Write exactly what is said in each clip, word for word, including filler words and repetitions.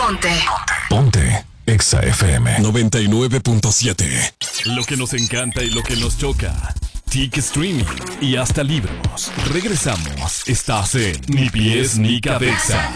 Ponte. Ponte. Exa F M noventa y nueve punto siete. Lo que nos encanta y lo que nos choca. T I C Streaming y hasta libros. Regresamos. Estás en Ni Pies Ni Cabeza.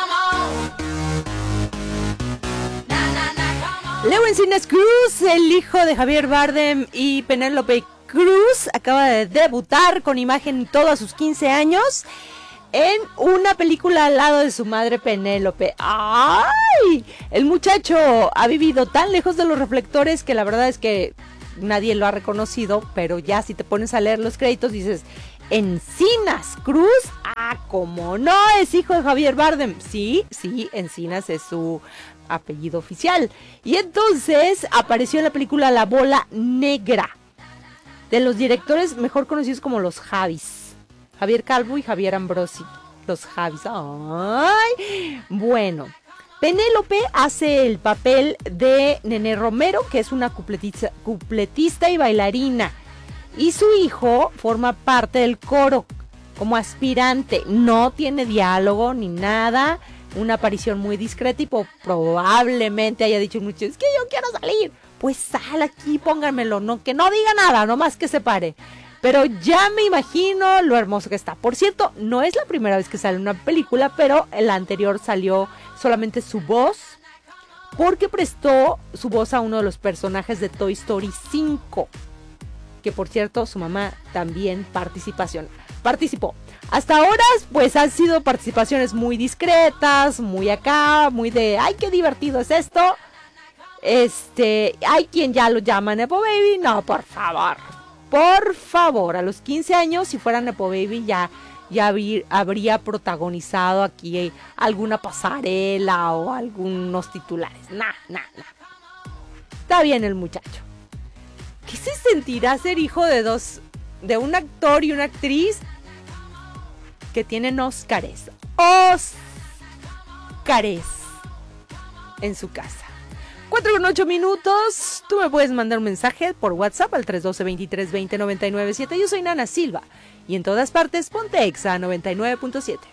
Leo Encinas Cruz, el hijo de Javier Bardem y Penélope Cruz, acaba de debutar con imagen y todo a sus quince años en una película al lado de su madre Penélope. ¡Ay! El muchacho ha vivido tan lejos de los reflectores que la verdad es que nadie lo ha reconocido, pero ya si te pones a leer los créditos dices, Encinas Cruz, ah, ¿cómo no? Es hijo de Javier Bardem. Sí, sí, Encinas es su apellido oficial. Y entonces apareció en la película La Bola Negra, de los directores mejor conocidos como los Javis, Javier Calvo y Javier Ambrosi. Los Javis. Ay, bueno, Penélope hace el papel de Nene Romero, que es una cupletista, cupletista y bailarina, y su hijo forma parte del coro como aspirante. No tiene diálogo ni nada, una aparición muy discreta y po- probablemente haya dicho mucho, es que yo quiero salir. Pues sal aquí, pónganmelo, no, que no diga nada, nomás que se pare. Pero ya me imagino lo hermoso que está. Por cierto, no es la primera vez que sale una película, pero en la anterior salió solamente su voz, porque prestó su voz a uno de los personajes de Toy Story cinco, que por cierto su mamá también participación, participó. Hasta ahora pues han sido participaciones muy discretas, muy acá, muy de ay qué divertido es esto. Este, hay quien ya lo llama Nepo Baby, no, por favor, por favor, a los quince años si fuera Nepo Baby ya ya habría, habría protagonizado aquí alguna pasarela o algunos titulares. Nah, nah, nah. Está bien el muchacho. ¿Qué se sentirá ser hijo de dos, de un actor y una actriz que tienen Óscares? Óscares en su casa. cuatro con ocho minutos. Tú me puedes mandar un mensaje por WhatsApp al tres uno dos, veintitrés veinte, noventa y nueve siete. Yo soy Nana Silva y en todas partes ponte Exa noventa y nueve punto siete.